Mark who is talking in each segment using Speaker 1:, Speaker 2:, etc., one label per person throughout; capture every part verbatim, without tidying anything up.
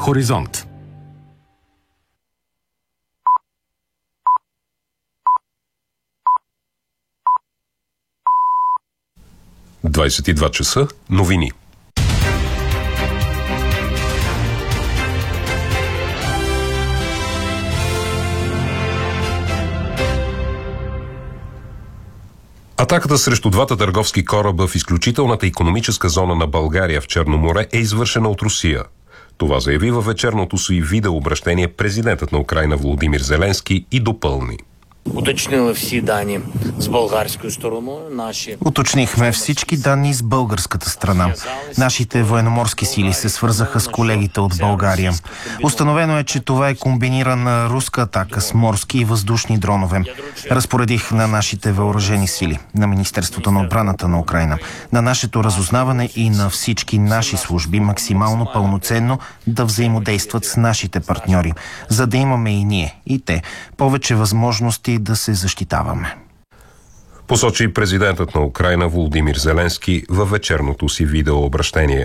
Speaker 1: Хоризонт.
Speaker 2: двадесет и два часа. Новини. Атаката срещу двата търговски кораба в изключителната икономическа зона на България в Черно море е извършена от Русия. Това заяви във вечерното си видеообращение президентът на Украйна Володимир Зеленски и допълни.
Speaker 3: Уточнили всі дані з болгарською стороною. Наші
Speaker 4: Уточнихме всички данни с българската страна. Нашите военноморски сили се свързаха с колегите от България. Установено е, че това е комбинирана руска атака с морски и въздушни дронове. Разпоредих на нашите въоръжени сили, на Министерството на отбраната на Украйна, на нашето разузнаване и на всички наши служби максимално пълноценно да взаимодействат с нашите партньори, за да имаме и ние, и те, повече възможности да се защитаваме.
Speaker 2: Посочи президентът на Украйна Володимир Зеленски във вечерното си видеообращение.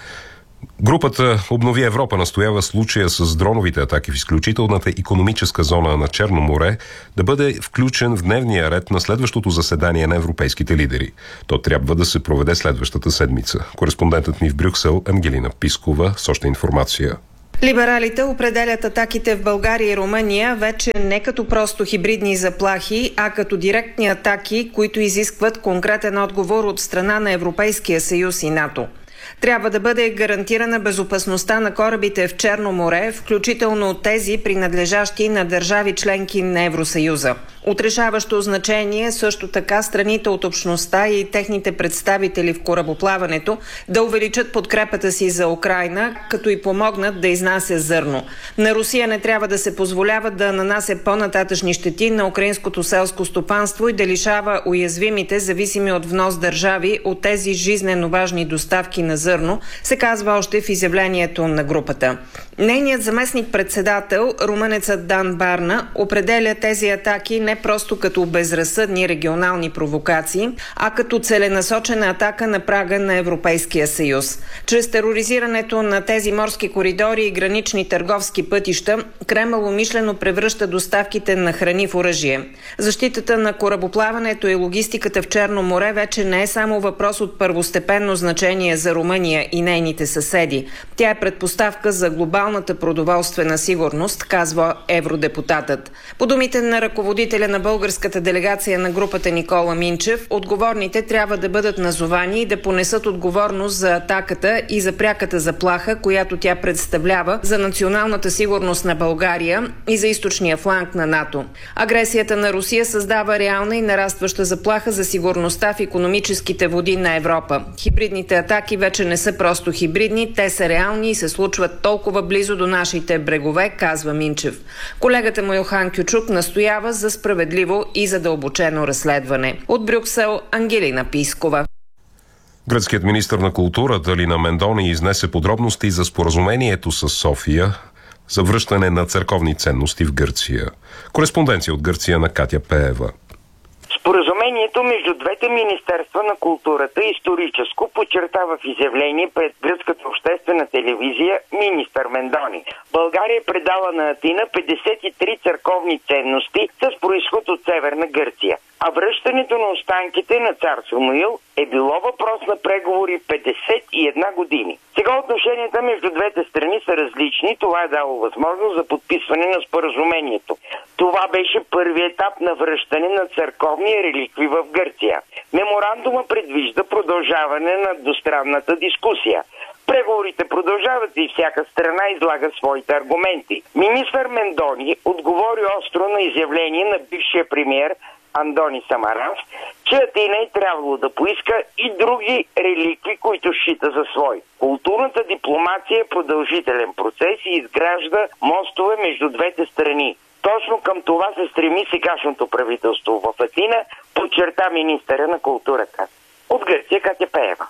Speaker 2: Групата Обнови Европа настоява случая с дроновите атаки в изключителната икономическа зона на Черно море да бъде включен в дневния ред на следващото заседание на европейските лидери. То трябва да се проведе следващата седмица. Кореспондентът ни в Брюксел Ангелина Пискова с още информация.
Speaker 5: Либералите определят атаките в България и Румъния вече не като просто хибридни заплахи, а като директни атаки, които изискват конкретен отговор от страна на Европейския съюз и НАТО. Трябва да бъде гарантирана безопасността на корабите в Черно море, включително тези, принадлежащи на държави членки на Евросъюза. От решаващо значение също така страните от общността и техните представители в корабоплаването да увеличат подкрепата си за Украйна, като и помогнат да изнася зърно. На Русия не трябва да се позволява да нанася по-нататъчни щети на украинското селско стопанство и да лишава уязвимите, зависими от внос държави, от тези жизнено важни доставки на зърно, се казва още в изявлението на групата. Нейният заместник-председател, румънецът Дан Барна, определя тези атаки не просто като безразсъдни регионални провокации, а като целенасочена атака на прага на Европейския съюз. Чрез тероризирането на тези морски коридори и гранични търговски пътища, Кремъл умишлено превръща доставките на храни в оръжие. Защитата на корабоплаването и логистиката в Черно море вече не е само въпрос от първостепенно значение за Румъния и нейните съседи. Тя е предпоставка за глобалната продоволствена сигурност, казва евродепутатът. По думите на ръководителя на българската делегация на групата Никола Минчев, отговорните трябва да бъдат назовани и да понесат отговорност за атаката и за пряката заплаха, която тя представлява за националната сигурност на България и за източния фланг на НАТО. Агресията на Русия създава реална и нарастваща заплаха за сигурността в икономическите води на Европа. Хибридните атаки вече не са просто хибридни, те са реални и се случват толкова близо до нашите брегове, казва Минчев. Колегата му Йохан Кючук настоява за справедливо и задълбочено разследване. От Брюксел Ангелина Пискова.
Speaker 2: Гръцкият министър на културата Лина Мендони изнесе подробности за споразумението с София за връщане на църковни ценности в Гърция. Кореспонденция от Гърция на Катя Пеева.
Speaker 6: Споразумението между двете министерства на културата историческо подчертава в изявление пред гръцката обществена телевизия министър Мендони. България е предала на Атина петдесет и три църковни ценности с произход от Северна Гърция. А връщането на останките на цар Самуил е било въпрос на преговори петдесет и една години. Сега отношенията между двете страни са различни. Това е дало възможност за подписване на споразумението. Това беше първият етап на връщане на църковни реликви в Гърция. Меморандума предвижда продължаване на двустранната дискусия. Преговорите продължават и всяка страна излага своите аргументи. Министър Мендони отговори остро на изявление на бившия премиер Андони Самаранс, че Атина е трябвало да поиска и други реликви, които счита за свои. Културната дипломация е продължителен процес и изгражда мостове между двете страни. Точно към това се стреми сегашното правителство в Атина, подчерта министъра на културата. От Гърция Катя Пеева.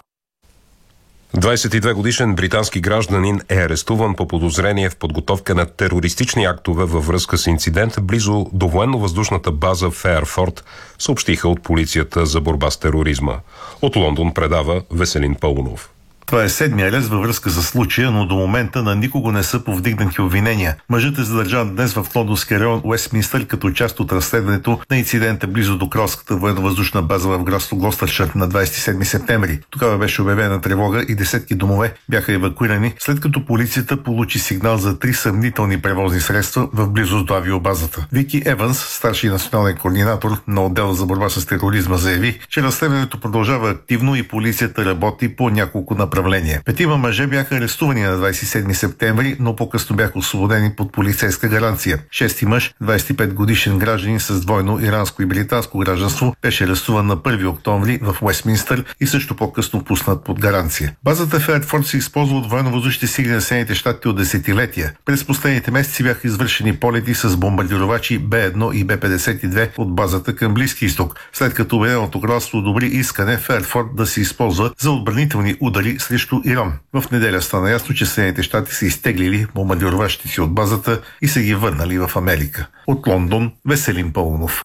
Speaker 2: двадесет и две годишен британски гражданин е арестуван по подозрение в подготовка на терористични актове във връзка с инцидент близо до военно-въздушната база в Фейерфорд, съобщиха от полицията за борба с тероризма. От Лондон предава Веселин Паунов.
Speaker 1: Това е седмия арест във връзка за случая, но до момента на никого не са повдигнати обвинения. Мъжът е задържан днес в лондонския район Уестминстър като част от разследването на инцидента близо до кралската военновъздушна база в градство Глостършир на двадесет и седми септември. Тогава беше обявена тревога и десетки домове бяха евакуирани, след като полицията получи сигнал за три съмнителни превозни средства в близост до авиобазата. Вики Еванс, старши национален координатор на отдела за борба с тероризма, заяви, че разследването продължава активно и полицията работи по няколко направления. Петима мъже бяха арестувани на двадесет и седми септември, но по-късно бяха освободени под полицейска гаранция. Шести мъж, двадесет и пет годишен гражданин с двойно иранско и британско гражданство, беше арестуван на първи октомври в Уестминстър и също по-късно пуснат под гаранция. Базата в Ердфорд се използва от военновъздушните сили на Съединените щати от десетилетия. През последните месеци бяха извършени полети с бомбардировачи Б едно и Б петдесет и две от базата към Близки изток, след като Обединеното кралство одобри искане в Ердфорд да се използва за отбранителни удари срещу Иран. В неделя стана ясно, че Съединените щати са изтеглили бомбардировачите си от базата и са ги върнали в Америка. От Лондон, Веселин Паунов.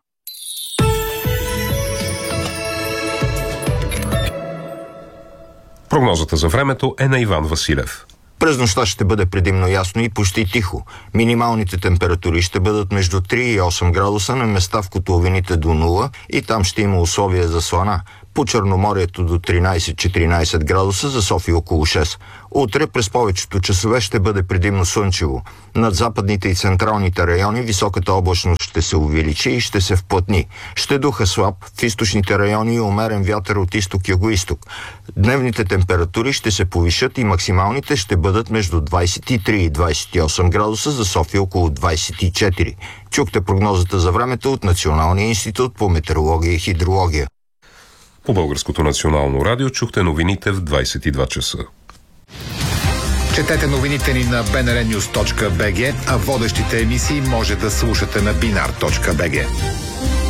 Speaker 2: Прогнозата за времето е на Иван Василев.
Speaker 7: През нощта ще бъде предимно ясно и почти тихо. Минималните температури ще бъдат между три и осем градуса, на места в котловините до нула и там ще има условия за слана. По Черноморието до тринадесет-четиринадесет градуса, за София около шест. Утре през повечето часове ще бъде предимно слънчево. Над западните и централните райони високата облачност ще се увеличи и ще се вплътни. Ще духа слаб, в източните райони умерен вятър от изток-югоизток. Дневните температури ще се повишат и максималните ще бъдат между двадесет и три и двадесет и осем градуса, за София около двадесет и четири. Чухте прогнозата за времето от Националния институт по метеорология и хидрология.
Speaker 2: По Българското национално радио чухте новините в двадесет и два часа.
Speaker 8: Четете новините ни на би ен ар нюз точка би джи, а водещите емисии може да слушате на бинар точка би джи.